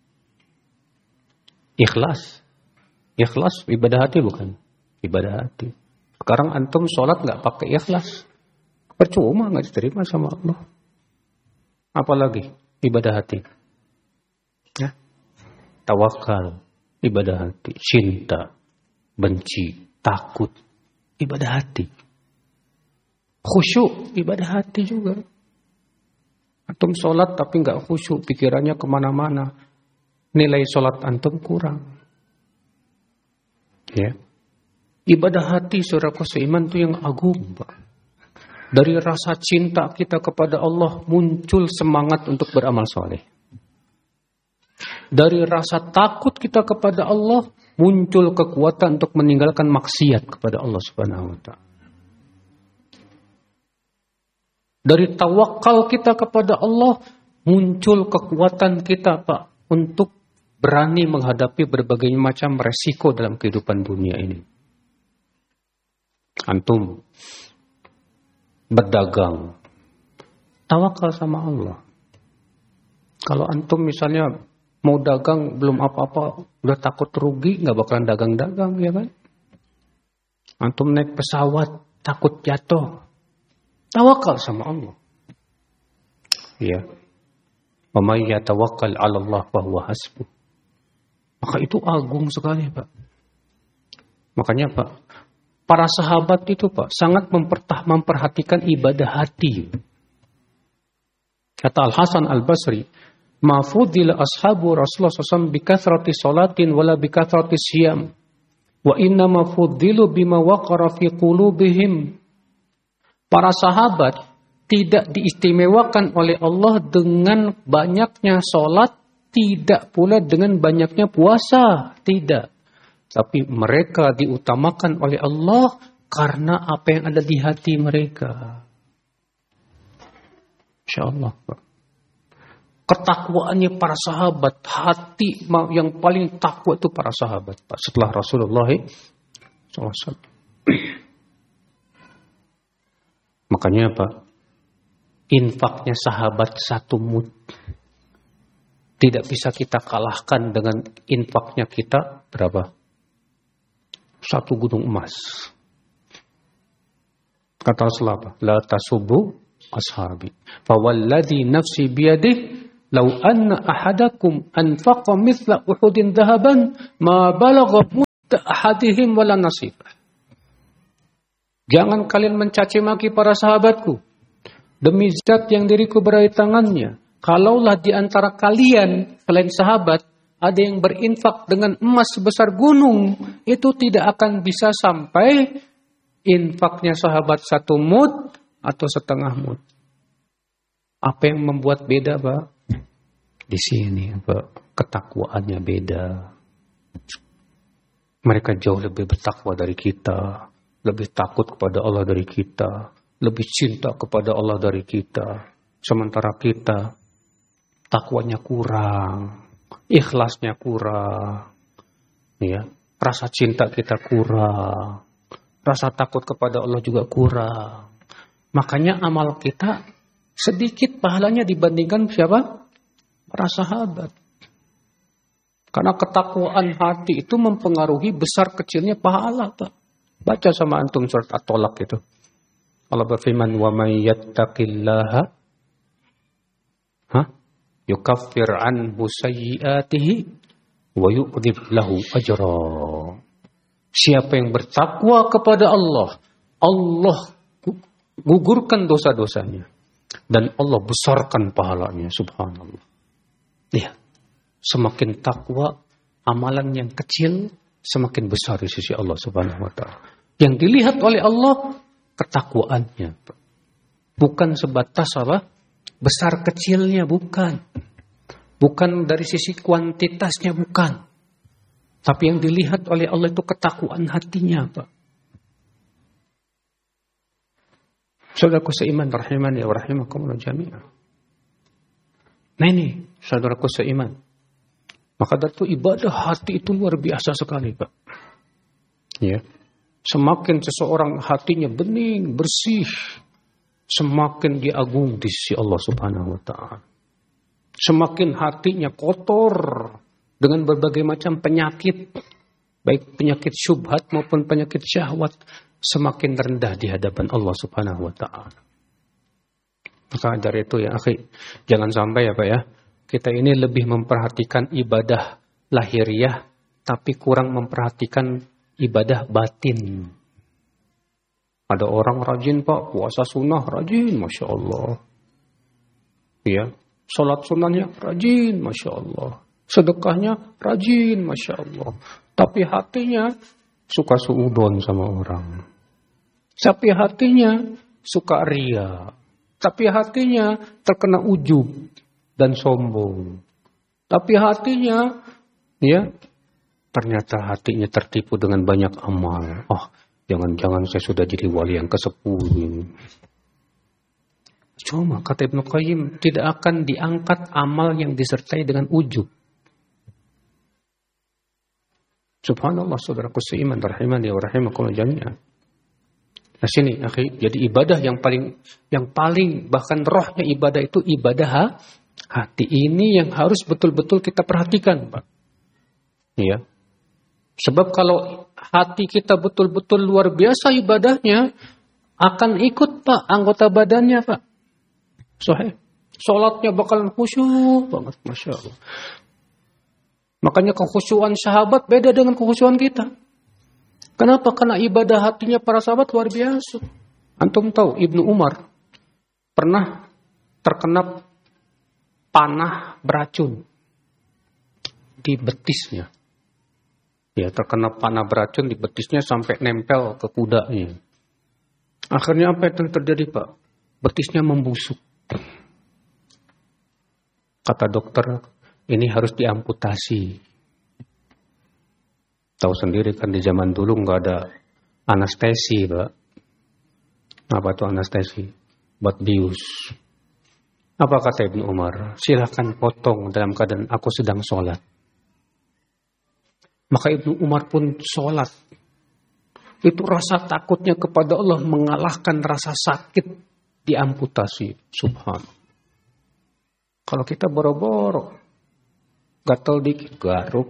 Ikhlas. Ikhlas ibadah hati bukan? Ibadah hati. Sekarang antum sholat nggak pakai ikhlas, percuma, nggak diterima sama Allah. Apalagi ibadah hati, ya, tawakal, ibadah hati, cinta, benci, takut, ibadah hati, khusyuk, ibadah hati juga. Antum sholat tapi nggak khusyuk, pikirannya kemana-mana, nilai sholat antum kurang. Ya. Ibadah hati saudaraku seiman itu yang agung, Pak. Dari rasa cinta kita kepada Allah muncul semangat untuk beramal soleh. Dari rasa takut kita kepada Allah muncul kekuatan untuk meninggalkan maksiat kepada Allah Subhanahu wa taala. Dari tawakal kita kepada Allah muncul kekuatan kita, Pak, untuk berani menghadapi berbagai macam resiko dalam kehidupan dunia ini. Antum berdagang, tawakal sama Allah. Kalau antum misalnya mau dagang belum apa-apa, udah takut rugi, nggak bakalan dagang-dagang, ya kan? Antum naik pesawat, takut jatuh, tawakal sama Allah. Ya, wa may yatawakkal 'ala Allah fa huwa hasbuh. Maka itu agung sekali, Pak. Makanya, Pak, para sahabat itu, Pak, sangat mempertah, memperhatikan ibadah hati. Kata Al-Hasan Al-Basri, ma fudila ashabu Rasulullah sallallahu alaihi wasallam bikathrati salatin wala bikathrati siyam. Wa inna ma fudilu bima waqara fi qulubihim. Para sahabat tidak diistimewakan oleh Allah dengan banyaknya salat, tidak pula dengan banyaknya puasa, tidak. Tapi mereka diutamakan oleh Allah karena apa yang ada di hati mereka. Insyaallah, Pak. Ketakwaannya para sahabat, hati yang paling takwa itu para sahabat, Pak, setelah Rasulullah shallallahu alaihi wasallam. Makanya, Pak, infaknya sahabat satu mud tidak bisa kita kalahkan dengan infaknya kita berapa? Satu gunung emas. Kata Rasulullah apa? La tasubu ashabi. Fawalladhi nafsi biyadih law anna ahadakum anfaqa mithla uhudin dhahaban ma balagha ahadihim wala nasib. Jangan kalian mencaci maki para sahabatku. Demi zat yang diriku berada di tangannya. Kalaulah di antara kalian, selain sahabat, ada yang berinfak dengan emas sebesar gunung, itu tidak akan bisa sampai infaknya sahabat satu mud atau setengah mud. Apa yang membuat beda, Pak? Di sini, Pak, ketakwaannya beda. Mereka jauh lebih bertakwa dari kita, lebih takut kepada Allah dari kita, lebih cinta kepada Allah dari kita. Sementara kita, takwanya kurang, ikhlasnya kurang, ya, rasa cinta kita kurang, rasa takut kepada Allah juga kurang. Makanya amal kita sedikit pahalanya dibandingkan siapa? Para sahabat. Karena ketakwaan hati itu mempengaruhi besar kecilnya pahala, Pak. Baca sama antum surat At-Tolak itu. Allah berfirman, "Wa may yattaqillaha ha yukaffir anhu sayyi'atihi wa yu'dhib lahu ajra." Siapa yang bertakwa kepada Allah, Allah gugurkan dosa-dosanya dan Allah besarkan pahalanya, subhanallah. Lihat, semakin takwa, amalan yang kecil semakin besar di sisi Allah Subhanahu wa taala. Yang dilihat oleh Allah ketakwaannya. Bukan sebatas apa? Besar kecilnya, bukan. Bukan dari sisi kuantitasnya, bukan. Tapi yang dilihat oleh Allah itu ketakwaan hatinya, Pak. Saudaraku seiman rahimani wa rahimakumullah jami'an. Nah ini, saudaraku seiman. Maka dari itu ibadah hati itu luar biasa sekali, Pak. Ya. Semakin seseorang hatinya bening, bersih, semakin dia agung di sisi Allah Subhanahu wa taala. Semakin hatinya kotor dengan berbagai macam penyakit, baik penyakit syubhat maupun penyakit syahwat, semakin rendah di hadapan Allah Subhanahu wa taala. Maka dari itu ya, akhi, jangan sampai ya, Pak ya, kita ini lebih memperhatikan ibadah lahiriah, tapi kurang memperhatikan ibadah batin. Ada orang rajin, Pak, puasa sunnah rajin, Masya Allah. Ya, sholat sunnahnya rajin, Masya Allah. Sedekahnya rajin, Masya Allah. Tapi hatinya suka suudon sama orang. Tapi hatinya suka ria. Tapi hatinya terkena ujub dan sombong. Tapi hatinya, ya, ternyata hatinya tertipu dengan banyak amal. Oh, jangan-jangan saya sudah jadi wali yang kesepuluh ini. Cuma kata Ibnu Qayyim, tidak akan diangkat amal yang disertai dengan ujub. Subhanallah, saudaraku seiman rahimani wa rahimakumullah jami'an. Nah sini, akhi, jadi ibadah yang paling, yang paling bahkan rohnya ibadah itu ibadah hati. Ini yang harus betul-betul kita perhatikan, Pak. Ya. Sebab kalau hati kita betul-betul luar biasa ibadahnya, akan ikut, Pak, anggota badannya, Pak. Sahih. Salatnya bakalan khusyuk banget, Masya Allah. Makanya kekhusyuan sahabat beda dengan kekhusyuan kita. Kenapa? Karena ibadah hatinya para sahabat luar biasa. Antum tahu Ibnu Umar pernah terkena panah beracun di betisnya. Ya, terkena panah beracun di betisnya sampai nempel ke kudanya. Akhirnya apa yang terjadi, Pak? Betisnya membusuk. Kata dokter, ini harus diamputasi. Tahu sendiri kan di zaman dulu nggak ada anestesi, Pak. Apa itu anestesi? Buat bius. Apa kata Ibnu Umar? Silahkan potong dalam keadaan aku sedang sholat. Maka Ibnu Umar pun sholat. Itu rasa takutnya kepada Allah mengalahkan rasa sakit diamputasi. Subhanallah. Kalau kita boro-boro, gatal dikit, garuk.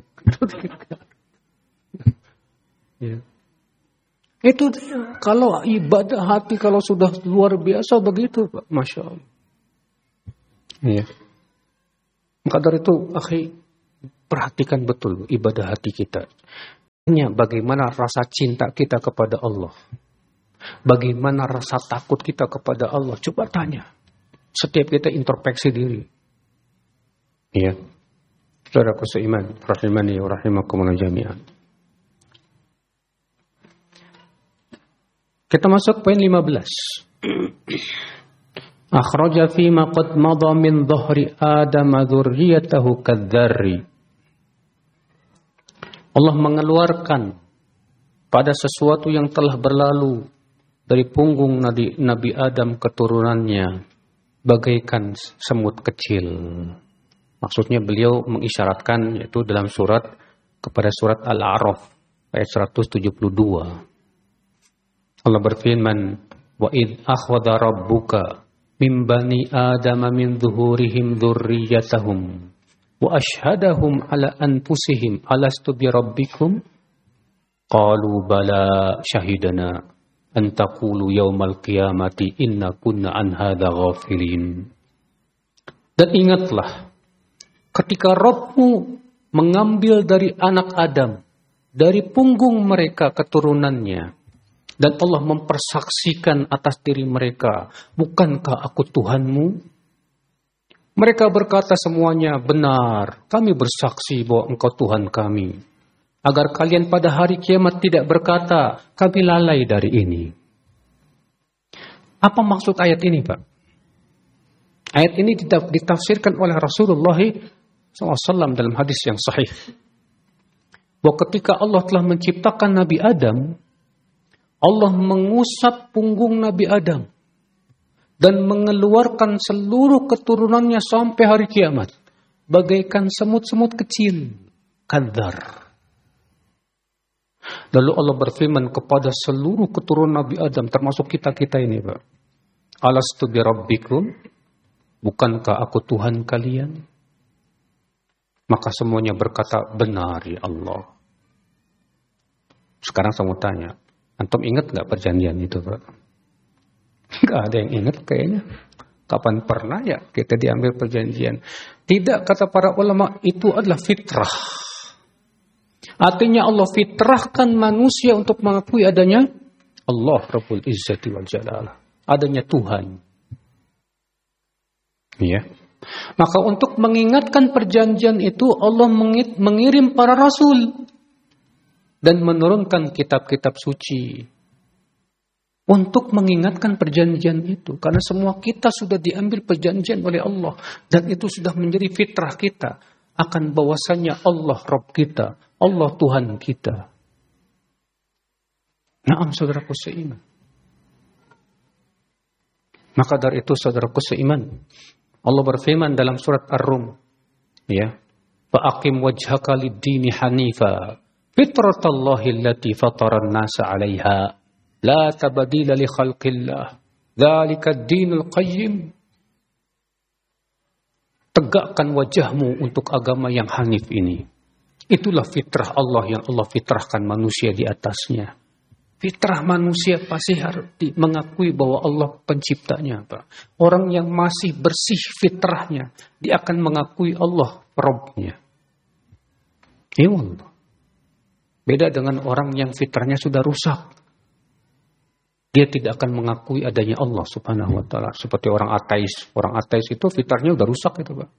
Ya. Itu dia. Kalau ibadah hati kalau sudah luar biasa begitu, Pak, Masya Allah. Ya. Maka dari itu, akhi, perhatikan betul ibadah hati kita. Bagaimana rasa cinta kita kepada Allah? Bagaimana rasa takut kita kepada Allah? Coba tanya. Setiap kita introspeksi diri. Ya. Saudaraku seiman, rahimani wa rahimakumullah jami'an. Kita masuk poin lima belas. Akhraja fima qad madha min dhahri Adam dzurriyyatahu kadzarri. Allah mengeluarkan pada sesuatu yang telah berlalu dari punggung Nabi, Nabi Adam keturunannya bagaikan semut kecil. Maksudnya beliau mengisyaratkan yaitu dalam surat kepada surat Al-A'raf ayat seratus tujuh puluh dua. Allah berfirman, "Wa id akhadha rabbuka min bani Adama min zuhurihim dzurriyyatahum wa ashhadahum ala anfusihim alastu bi rabbikum qalu bala syahidana an taqulu yaumal qiyamati inna kunna an hadza ghafilin." Dan ingatlah ketika Rabbmu mengambil dari anak Adam dari punggung mereka keturunannya dan Allah mempersaksikan atas diri mereka, bukankah aku Tuhanmu? Mereka berkata semuanya, benar, kami bersaksi bahwa engkau Tuhan kami. Agar kalian pada hari kiamat tidak berkata, kami lalai dari ini. Apa maksud ayat ini, Pak? Ayat ini ditafsirkan oleh Rasulullah shallallahu alaihi wasallam dalam hadis yang sahih. Bahwa ketika Allah telah menciptakan Nabi Adam, Allah mengusap punggung Nabi Adam dan mengeluarkan seluruh keturunannya sampai hari kiamat bagaikan semut-semut kecil, kadzar. Lalu Allah berfirman kepada seluruh keturunan Nabi Adam termasuk kita-kita ini, Pak. Alastu bi rabbikum? Bukankah aku Tuhan kalian? Maka semuanya berkata, benar ya Allah. Sekarang saya mau tanya, antum ingat gak perjanjian itu, Pak? Gak ada yang ingat kayaknya. Kapan pernah ya kita diambil perjanjian? Tidak, kata para ulama, itu adalah fitrah. Artinya Allah fitrahkan manusia untuk mengakui adanya Allah Rabbul Izzati wal Jalal. Adanya Tuhan. Ya. Maka untuk mengingatkan perjanjian itu Allah mengirim para rasul dan menurunkan kitab-kitab suci untuk mengingatkan perjanjian itu. Karena semua kita sudah diambil perjanjian oleh Allah dan itu sudah menjadi fitrah kita akan bahwasannya Allah Rabb kita, Allah Tuhan kita. Naam saudaraku seiman. Maka dari itu saudaraku seiman, Allah berfirman dalam surat Ar-Rum, ya, fa'aqim wajhaka lid-dini hanifa fitratallahi allati fatara an-nasa 'alaiha la tabdila li khalqillah dzalika ad-dinul qayyim. Tegakkan wajahmu untuk agama yang hanif ini. Itulah fitrah Allah yang Allah fitrahkan manusia di atasnya. Fitrah manusia pasti harus mengakui bahwa Allah penciptanya, Pak. Orang yang masih bersih fitrahnya, dia akan mengakui Allah Rabbnya. Ya Allah. Beda dengan orang yang fitrahnya sudah rusak. Dia tidak akan mengakui adanya Allah Subhanahu wa taala. Seperti orang ateis. Orang ateis itu fitrahnya sudah rusak itu, Pak.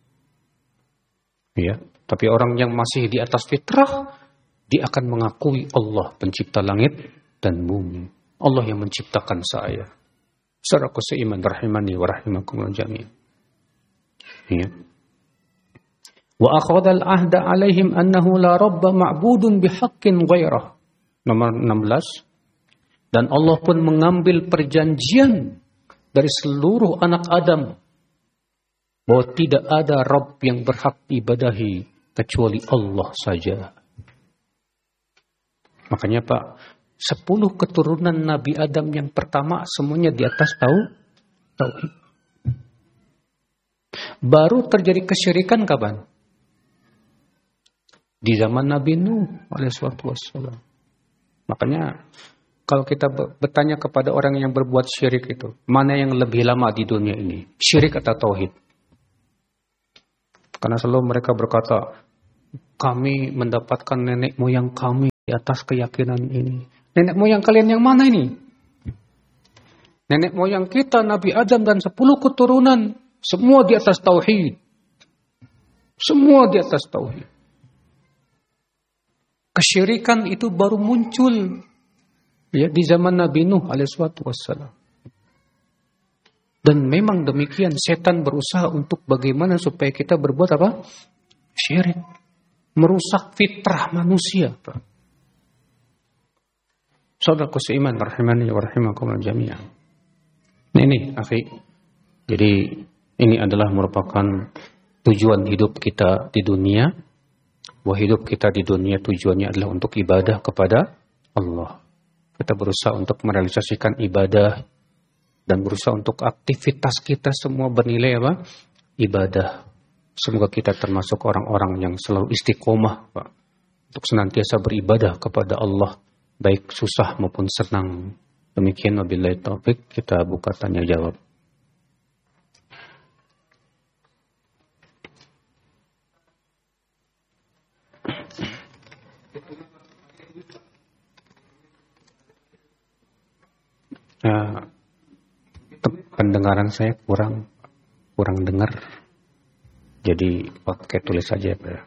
Ya, tapi orang yang masih di atas fitrah, dia akan mengakui Allah pencipta langit dan bumi. Allah yang menciptakan saya. Saudaraku seiman rahimani wa rahimakumullah jami'an. Ya. Wa akhadha al-ahda 'alaihim annahu la rabba ma'budun bihaqqin ghairah. Nomor enam belas. Dan Allah pun mengambil perjanjian dari seluruh anak Adam bahwa tidak ada Rabb yang berhak diibadahi kecuali Allah saja. Makanya Pak, sepuluh keturunan Nabi Adam yang pertama semuanya di atas tahu tauhid. Baru terjadi kesyirikan kapan? Di zaman Nabi Nuh alaihi wassalam. Makanya kalau kita bertanya kepada orang yang berbuat syirik itu, mana yang lebih lama di dunia ini? Syirik atau tauhid? Karena selalu mereka berkata, kami mendapatkan nenek moyang kami di atas keyakinan ini. Nenek moyang kalian yang mana ini? Nenek moyang kita, Nabi Adam dan sepuluh keturunan, semua di atas tauhid. Semua di atas tauhid. Kesyirikan itu baru muncul ya di zaman Nabi Nuh alaihissalatu wassalam. Dan memang demikian, setan berusaha untuk bagaimana supaya kita berbuat apa? Syirik. Merusak fitrah manusia. Saudaraku seiman rahimani wa rahimakumullah jami'an. Ini, akhi. Jadi ini adalah merupakan tujuan hidup kita di dunia. Bahwa hidup kita di dunia tujuannya adalah untuk ibadah kepada Allah. Kita berusaha untuk merealisasikan ibadah dan berusaha untuk aktivitas kita semua bernilai apa? Ibadah. Semoga kita termasuk orang-orang yang selalu istiqomah, Pak, untuk senantiasa beribadah kepada Allah, baik susah maupun senang. Demikian wabillahi taufik, kita buka tanya jawab. Nah, pendengaran saya kurang kurang dengar, jadi pakai tulis saja ya.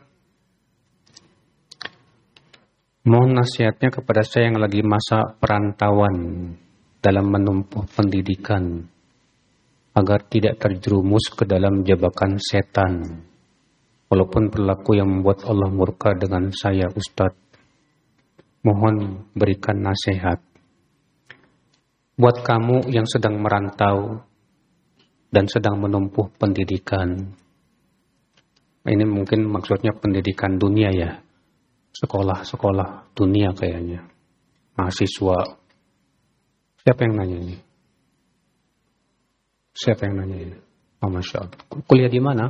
Mohon nasihatnya kepada saya yang lagi masa perantauan dalam menempuh pendidikan agar tidak terjerumus ke dalam jebakan setan, walaupun perilaku yang membuat Allah murka dengan saya, Ustadz. Mohon berikan nasihat. Buat kamu yang sedang merantau dan sedang menempuh pendidikan, ini mungkin maksudnya pendidikan dunia ya, sekolah-sekolah dunia kayaknya, mahasiswa. Siapa yang nanya ini? Siapa yang nanya ini? Oh, Masya Allah. Kuliah di mana?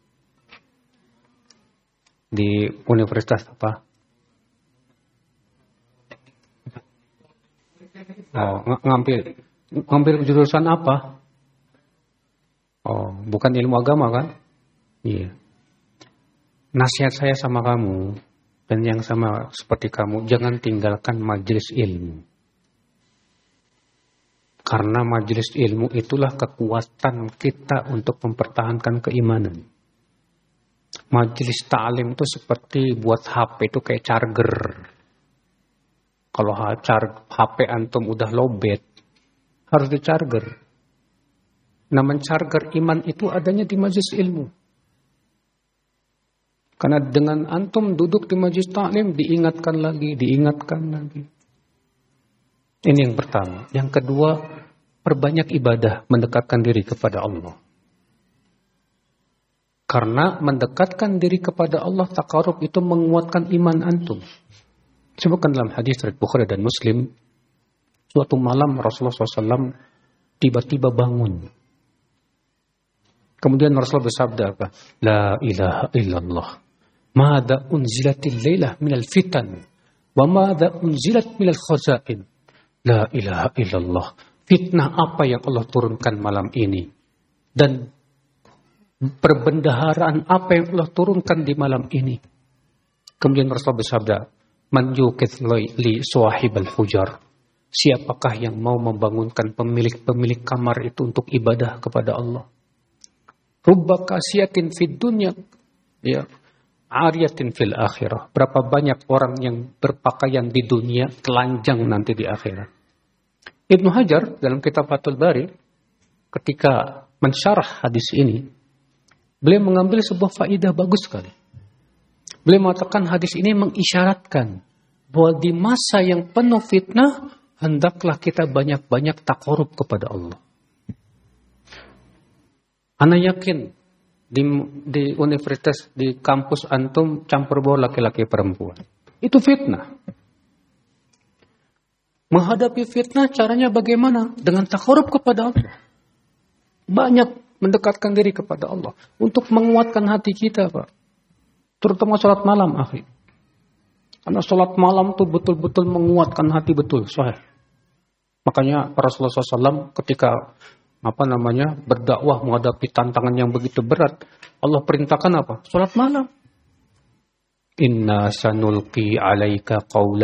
Di universitas apa? Oh, ng- ngambil ngambil jurusan apa? Oh, bukan ilmu agama kan? Iya. Nasihat saya sama kamu dan yang sama seperti kamu, jangan tinggalkan majelis ilmu. Karena majelis ilmu itulah kekuatan kita untuk mempertahankan keimanan. Majelis ta'lim itu seperti buat H P itu kayak charger. Kalau H P antum udah lowbat, harus di-charger. Nah, men-charger iman itu adanya di majelis ilmu. Karena dengan antum duduk di majelis ta'lim, diingatkan lagi, diingatkan lagi. Ini yang pertama. Yang kedua, perbanyak ibadah, mendekatkan diri kepada Allah. Karena mendekatkan diri kepada Allah, takarub itu menguatkan iman antum. Sebutkan dalam hadis riwayat Bukhari dan Muslim, suatu malam Rasulullah shallallahu alaihi wasallam tiba-tiba bangun. Kemudian Rasulullah bersabda apa? La ilaha illallah. Mada unzilatil lailah minal fitan. Wa mada unzilat minal khazain. La ilaha illallah. Fitnah apa yang Allah turunkan malam ini? Dan perbendaharaan apa yang Allah turunkan di malam ini? Kemudian Rasulullah bersabda, man yukith li suahibal hujar. Siapakah yang mau membangunkan pemilik-pemilik kamar itu untuk ibadah kepada Allah? Rubba kasiyatin fid dunya, ya, ariyatin fil akhirah. Berapa banyak orang yang berpakaian di dunia, telanjang nanti di akhirat. Ibnu Hajar dalam kitab Fathul Bari, ketika mensyarah hadis ini, beliau mengambil sebuah faidah bagus sekali. Beliau mengatakan hadis ini mengisyaratkan bahwa di masa yang penuh fitnah, hendaklah kita banyak-banyak takarub kepada Allah. Ana yakin di, di universitas, di kampus antum campur baur laki-laki perempuan. Itu fitnah. Menghadapi fitnah caranya bagaimana? Dengan takarub kepada Allah. Banyak mendekatkan diri kepada Allah. Untuk menguatkan hati kita, Pak. Terutama sholat malam, akhi. Karena sholat malam itu betul-betul menguatkan hati, betul, sahih. Makanya Rasulullah shallallahu alaihi wasallam ketika apa namanya berdakwah menghadapi tantangan yang begitu berat, Allah perintahkan apa? Sholat malam. Inna sanulqi alaika qawla